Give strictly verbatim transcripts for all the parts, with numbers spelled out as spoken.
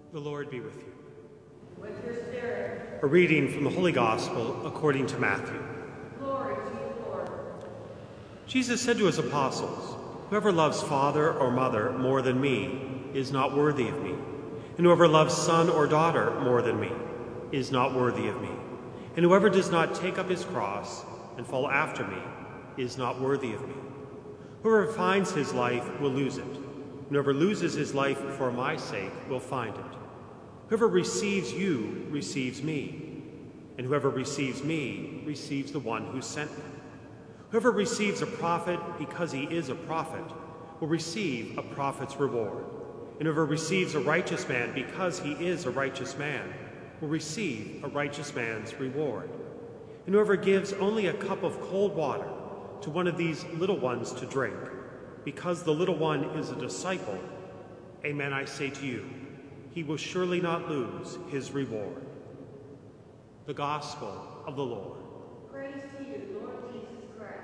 The Lord be with you. With your spirit. A reading from the Holy Gospel according to Matthew. Glory to you, Lord. Jesus said to his apostles, "Whoever loves father or mother more than me is not worthy of me, and whoever loves son or daughter more than me is not worthy of me, and whoever does not take up his cross and follow after me is not worthy of me. Whoever finds his life will lose it, and whoever loses his life for my sake will find it. Whoever receives you receives me, and whoever receives me receives the one who sent me. Whoever receives a prophet because he is a prophet will receive a prophet's reward, and whoever receives a righteous man because he is a righteous man will receive a righteous man's reward. And whoever gives only a cup of cold water to one of these little ones to drink, because the little one is a disciple, amen, I say to you, he will surely not lose his reward." The Gospel of the Lord. Praise to you, Lord Jesus Christ.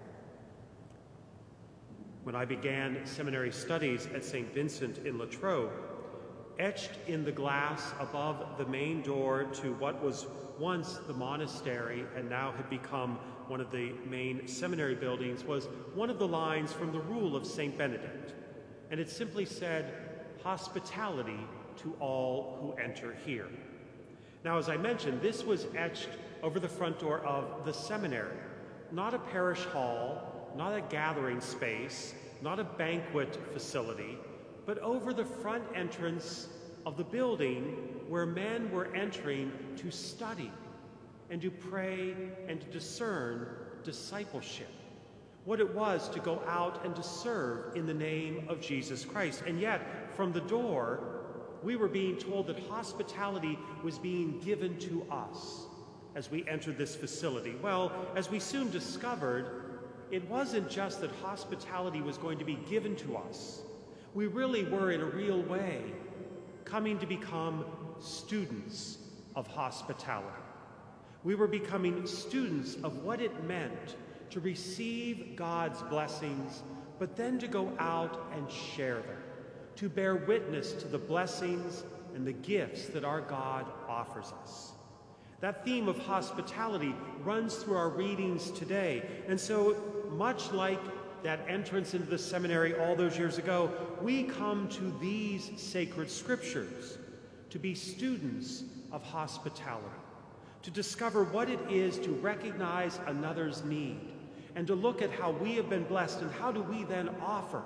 When I began seminary studies at Saint Vincent in Latrobe, etched in the glass above the main door to what was once the monastery and now had become one of the main seminary buildings was one of the lines from the Rule of Saint Benedict. And it simply said, "Hospitality to all who enter here." Now, as I mentioned, this was etched over the front door of the seminary, not a parish hall, not a gathering space, not a banquet facility, but over the front entrance of the building where men were entering to study and to pray and to discern discipleship, what it was to go out and to serve in the name of Jesus Christ. And yet, from the door, we were being told that hospitality was being given to us as we entered this facility. Well, as we soon discovered, it wasn't just that hospitality was going to be given to us. We really were, in a real way, coming to become students of hospitality. We were becoming students of what it meant to receive God's blessings, but then to go out and share them, to bear witness to the blessings and the gifts that our God offers us. That theme of hospitality runs through our readings today, and so much like that entrance into the seminary all those years ago, we come to these sacred scriptures to be students of hospitality, to discover what it is to recognize another's need, and to look at how we have been blessed and how do we then offer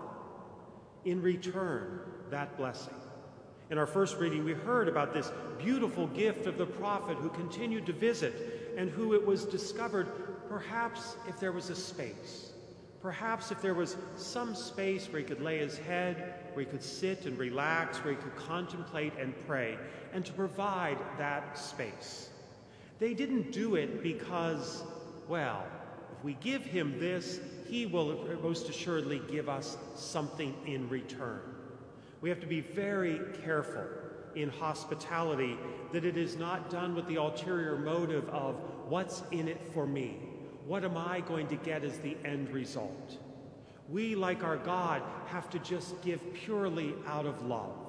in return that blessing. In our first reading, we heard about this beautiful gift of the prophet who continued to visit and who it was discovered perhaps if there was a space, perhaps if there was some space where he could lay his head, where he could sit and relax, where he could contemplate and pray, and to provide that space. They didn't do it because, well, if we give him this, he will most assuredly give us something in return. We have to be very careful in hospitality that it is not done with the ulterior motive of what's in it for me? What am I going to get as the end result? We, like our God, have to just give purely out of love.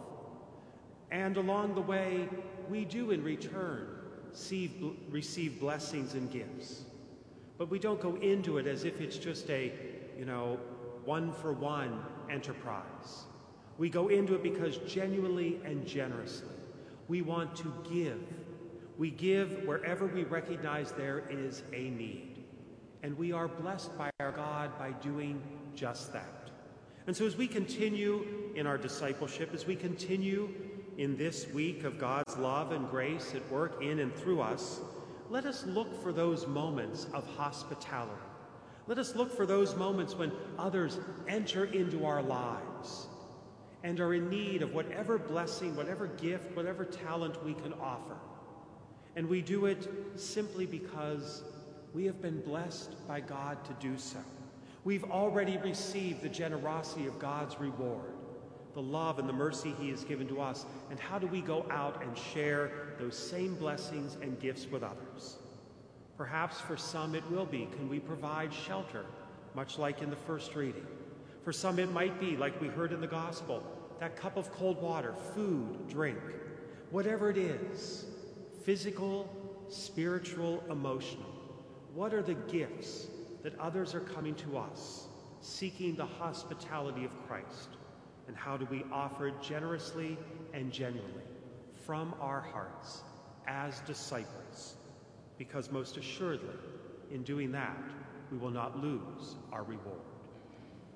And along the way, we do in return receive, receive blessings and gifts. But we don't go into it as if it's just a, you know, one-for-one enterprise. We go into it because genuinely and generously, we want to give. We give wherever we recognize there is a need. And we are blessed by our God by doing just that. And so as we continue in our discipleship, as we continue in this week of God's love and grace at work in and through us, let us look for those moments of hospitality. Let us look for those moments when others enter into our lives and are in need of whatever blessing, whatever gift, whatever talent we can offer. And we do it simply because we have been blessed by God to do so. We've already received the generosity of God's reward, the love and the mercy he has given to us. And how do we go out and share those same blessings and gifts with others? Perhaps for some it will be, can we provide shelter, much like in the first reading? For some it might be, like we heard in the gospel, that cup of cold water, food, drink. Whatever it is, physical, spiritual, emotional, what are the gifts that others are coming to us, seeking the hospitality of Christ? And how do we offer generously and genuinely from our hearts as disciples? Because most assuredly, in doing that, we will not lose our reward.